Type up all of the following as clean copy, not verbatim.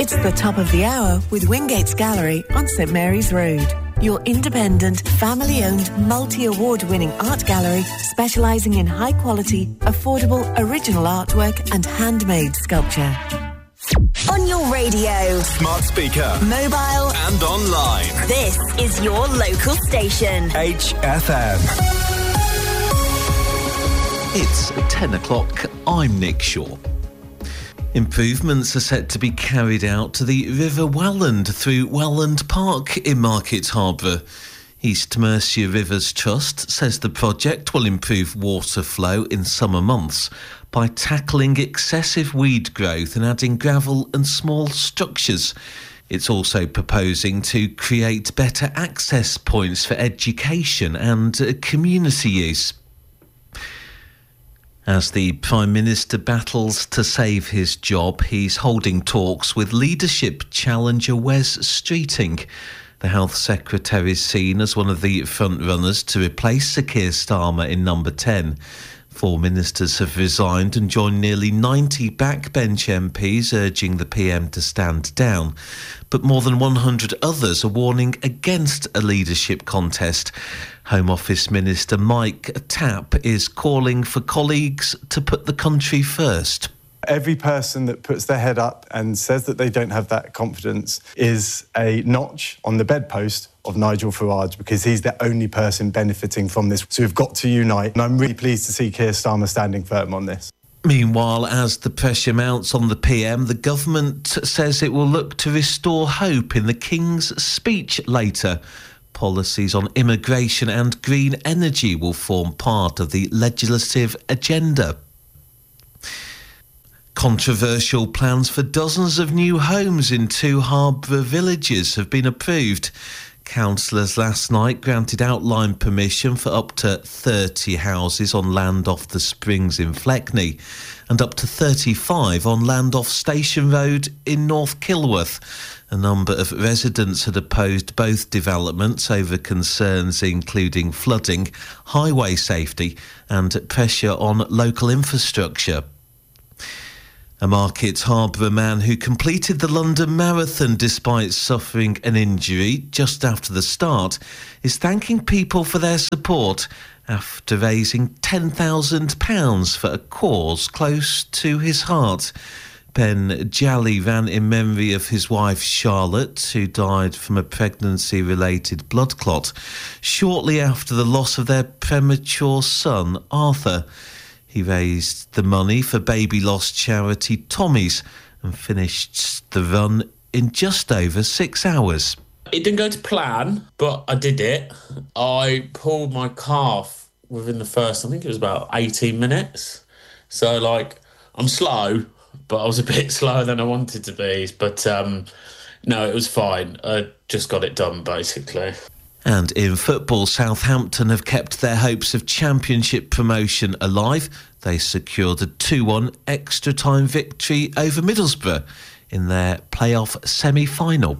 It's the top of the hour with Wingates Gallery on St Mary's Road. Your independent, family-owned, multi-award-winning art gallery specialising in high-quality, affordable, original artwork and handmade sculpture. On your radio, smart speaker, mobile and online. This is your local station. HFM. It's 10 o'clock. I'm Nick Shaw. Improvements are set to be carried out to the River Welland through Welland Park in Market Harborough. East Mercia Rivers Trust says the project will improve water flow in summer months by tackling excessive weed growth and adding gravel and small structures. It's also proposing to create better access points for education and community use. As the Prime Minister battles to save his job, he's holding talks with leadership challenger Wes Streeting. The Health Secretary is seen as one of the front-runners to replace Sir Keir Starmer in number 10. 4 ministers have resigned and joined nearly 90 backbench MPs urging the PM to stand down. But more than 100 others are warning against a leadership contest. Home Office Minister Mike Tapp is calling for colleagues to put the country first. Every person that puts their head up and says that they don't have that confidence is a notch on the bedpost of Nigel Farage, because he's the only person benefiting from this. So we've got to unite, and I'm really pleased to see Keir Starmer standing firm on this. Meanwhile, as the pressure mounts on the PM, the government says it will look to restore hope in the King's speech later. Policies on immigration and green energy will form part of the legislative agenda. Controversial plans for dozens of new homes in 2 Harborough villages have been approved. Councillors last night granted outline permission for up to 30 houses on land off the Springs in Fleckney and up to 35 on land off Station Road in North Kilworth. A number of residents had opposed both developments over concerns including flooding, highway safety and pressure on local infrastructure. A Market Harborough man who completed the London Marathon despite suffering an injury just after the start is thanking people for their support after raising £10,000 for a cause close to his heart. Ben Jolly ran in memory of his wife Charlotte, who died from a pregnancy-related blood clot shortly after the loss of their premature son, Arthur. He raised the money for baby loss charity Tommy's and finished the run in just over 6 hours. It didn't go to plan, but I did it. I pulled my calf within the first, I think it was about 18 minutes. So, I'm slow, but I was a bit slower than I wanted to be. But, no, it was fine. I just got it done, basically. And in football, Southampton have kept their hopes of championship promotion alive. They secured a 2-1 extra-time victory over Middlesbrough in their playoff semi-final.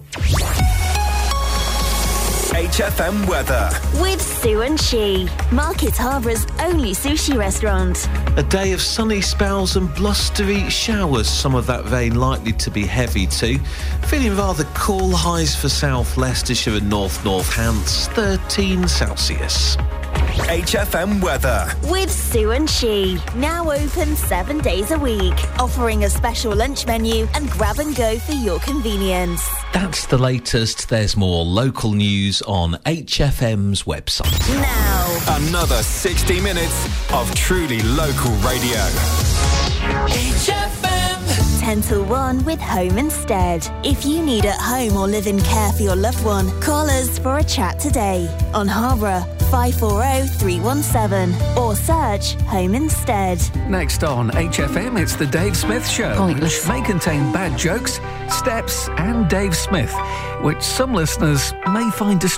HFM weather. With Sue and She, Market Harbour's only sushi restaurant. A day of sunny spells and blustery showers, some of that rain likely to be heavy too. Feeling rather cool, highs for South Leicestershire and North Northants, 13 Celsius. HFM weather. With Sue and She, now open 7 days a week, offering a special lunch menu and grab and go for your convenience. That's the latest. There's more local news on HFM's website. Now, another 60 minutes of truly local radio. HFM 10 till 1 with Home Instead. If you need at-home or live-in care for your loved one, call us for a chat today on Harborough 540-317 or search Home Instead. Next on HFM, it's the Dave Smith Show, Pointless. which may contain bad jokes, steps and Dave Smith, which some listeners may find distracting.